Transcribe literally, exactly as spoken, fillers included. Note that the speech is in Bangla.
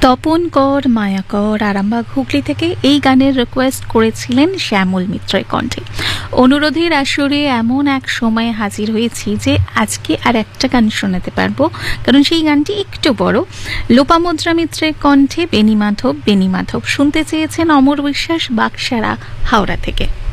তপন কর মায়াকর আরামবাগ হুগলি থেকে এই গানের রিকোয়েস্ট করেছিলেন শ্যামল মিত্রের কণ্ঠে। অনুরোধের আসরে এমন এক সময়ে হাজির হয়েছি যে আজকে আর একটা গান শোনাতে পারবো, কারণ সেই গানটি একটু বড়। লোপামুদ্রা মিত্রের কণ্ঠে বেণী মাধব বেণী মাধব শুনতে চেয়েছেন অমর বিশ্বাস বাকসারা হাওড়া থেকে।